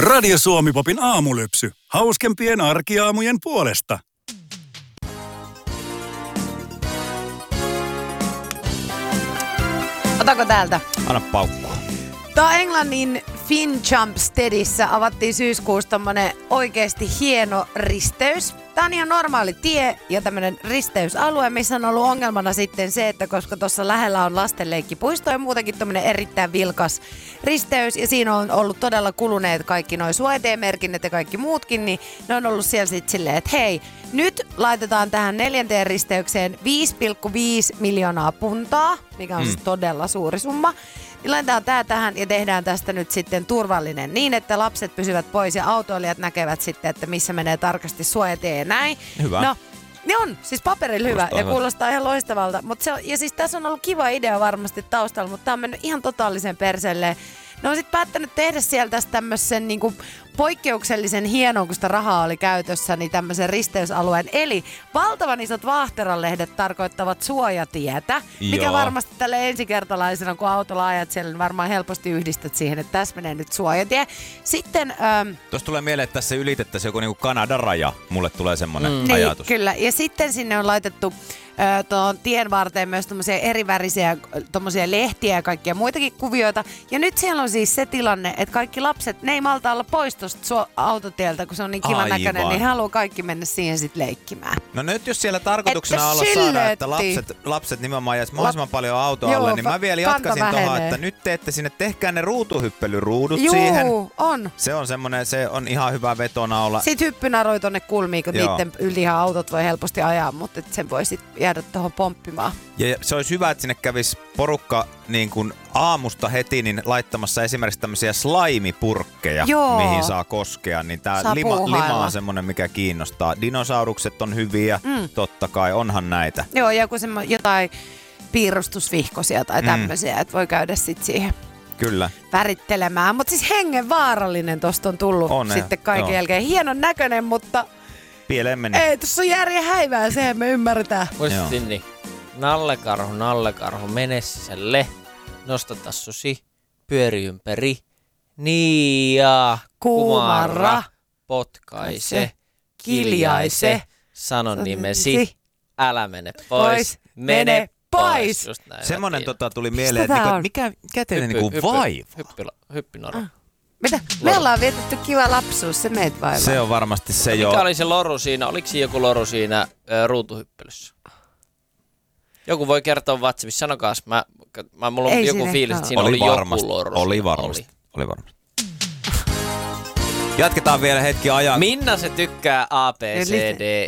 Radio Suomi-popin aamulypsy. Hauskempien arkiaamujen puolesta. Otako täältä? Anna paukkua. Tää Englannin Finchampsteadissä avattiin syyskuussa tommonen oikeesti hieno risteys. Tää on ihan normaali tie ja tämmönen risteysalue, missä on ollut ongelmana sitten se, että koska tuossa lähellä on lastenleikkipuisto ja muutenkin tommonen erittäin vilkas risteys ja siinä on ollut todella kuluneet kaikki noi suojateemerkinnät ja kaikki muutkin, niin ne on ollut siellä sitten silleen, että hei, nyt laitetaan tähän 4. risteykseen 5,5 miljoonaa puntaa, mikä on siis todella suuri summa. Niin laitetaan tää tähän ja tehdään tästä nyt sitten turvallinen niin, että lapset pysyvät pois ja autoilijat näkevät sitten, että missä menee tarkasti suojatie ja näin. Hyvä. No, ne on siis paperilla hyvä ja kuulostaa ihan loistavalta. Ja siis tässä on ollut kiva idea varmasti taustalla, mutta tää on mennyt ihan totaalisen perseelleen. Ne on sitten päättänyt tehdä sieltä tämmöisen niinku poikkeuksellisen hienon, kun sitä rahaa oli käytössä, niin tämmöisen risteysalueen. Eli valtavan isot vaahteralehdet tarkoittavat suojatietä, mikä varmasti tälle ensikertalaisena, kun autolla ajat siellä, niin varmaan helposti yhdistät siihen, että tässä menee nyt suojatie. Sitten... Tuossa tulee mieleen, että tässä ylitettäisiin joku niinku Kanadan raja. Mulle tulee semmoinen ajatus. Niin, kyllä. Ja sitten sinne on laitettu tuon tien varteen myös tommosia erivärisiä tommosia lehtiä ja kaikkia muitakin kuvioita. Ja nyt siellä on siis se tilanne, että kaikki lapset, ne ei malta olla pois tosta autotieltä, kun se on niin kivan näköinen, niin haluaa kaikki mennä siihen sitten leikkimään. No nyt jos siellä tarkoituksena olla saada, että lapset nimenomaan jäisi mahdollisimman paljon autoalle, niin mä vielä jatkaisin tuohon, että nyt teette sinne, tehkää ne ruutuhyppelyruudut siihen. On. Se on semmoinen, se on ihan hyvä vetona olla. Sitten hyppynaroi tonne kulmiin, kun niiden ylihan autot voi helposti ajaa, mutta sen voi sitten jäädä tuohon pomppimaan. Ja se olisi hyvä, että sinne kävisi porukka niin kuin aamusta heti niin laittamassa esimerkiksi tämmöisiä slime-purkkeja, mihin saa koskea. Niin tää lima on semmoinen, mikä kiinnostaa. Dinosaurukset on hyviä, totta kai, onhan näitä. Joo, ja kun jotain piirustusvihkosia tai tämmöisiä, että voi käydä sitten siihen. Kyllä. Värittelemään. Mutta siis hengenvaarallinen tosta on tullut sitten kaiken jälkeen. Hienon näköinen, mutta... Pieleen meni. Ei, tuossa on järjen häivää, sehän me ymmärretään. Muistin niin. Nallekarhu, mene sisälle. Nosta tassusi, pyöri ympäri. Niia, kumarra, potkaise, kiljaise, sano nimesi, älä mene pois, mene pois. Semmonen tuli mieleen, että mikä teille niinku vaiva? Hyppinoro. Mitä? Me ollaan vietetty kiva lapsuus, se meet vaivaa. Se on varmasti se Mikä oli se loru siinä? Oliko siinä joku loru siinä ruutuhyppelyssä? Joku voi kertoa WhatsAppissa, sanokaas. Mulla on joku fiilis, että siinä oli joku loru. Oli varmasti. Jatketaan vielä hetki ajan. Minna se tykkää A, B, C, D,